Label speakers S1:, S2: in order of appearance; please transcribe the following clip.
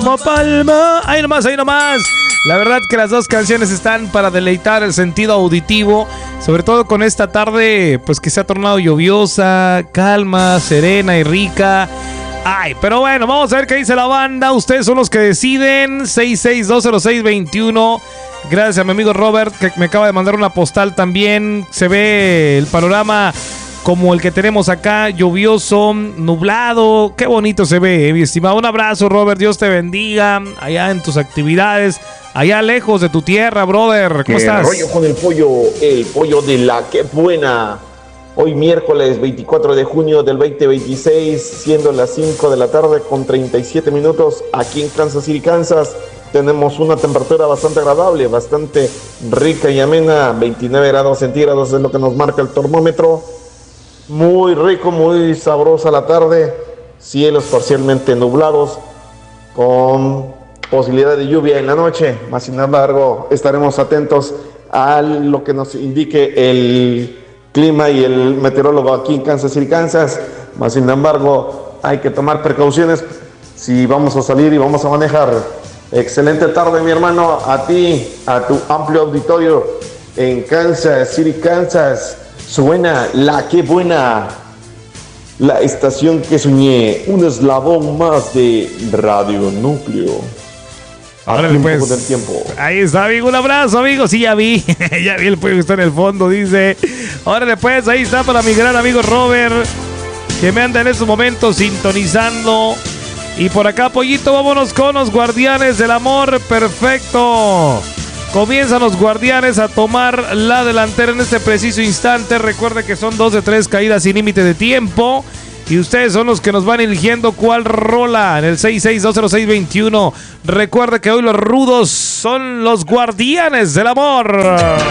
S1: como palma. Ahí nomás, ahí nomás. La verdad que las dos canciones están para deleitar el sentido auditivo, sobre todo con esta tarde, pues que se ha tornado lluviosa, calma, serena y rica. Ay, pero bueno, vamos a ver qué dice la banda. Ustedes son los que deciden. 6620621. Gracias a mi amigo Robert, que me acaba de mandar una postal también. Se ve el panorama como el que tenemos acá, lluvioso, nublado. Qué bonito se ve, mi estimado. Un abrazo, Robert. Dios te bendiga allá en tus actividades, allá lejos de tu tierra, brother. ¿Cómo estás?
S2: Rollo con el pollo de la que buena. Hoy miércoles 24 de junio del 2026, siendo las 5 de la tarde con 37 minutos aquí en Kansas City, Kansas. Tenemos una temperatura bastante agradable, bastante rica y amena. 29 grados centígrados es lo que nos marca el termómetro. Muy rico, muy sabrosa la tarde. Cielos parcialmente nublados con posibilidad de lluvia en la noche. Más sin embargo, estaremos atentos a lo que nos indique el clima y el meteorólogo aquí en Kansas City, Kansas. Más sin embargo, hay que tomar precauciones si vamos a salir y vamos a manejar. Excelente tarde, mi hermano, a ti, a tu amplio auditorio en Kansas City, Kansas. Suena la que buena, la estación que soñé, un eslabón más de Radio Núcleo.
S1: Órale, pues, ahí está, amigo, un abrazo, amigo. Sí, ya vi, ya vi el pollo que está en el fondo, dice. Órale, pues, ahí está para mi gran amigo Robert, que me anda en estos momentos sintonizando. Y por acá, pollito, vámonos con los Guardianes del Amor. Perfecto. Comienzan los Guardianes a tomar la delantera en este preciso instante. Recuerde que son 2 de 3 caídas sin límite de tiempo. Y ustedes son los que nos van eligiendo cuál rola en el 6620621. Recuerde que hoy los rudos son los Guardianes del Amor.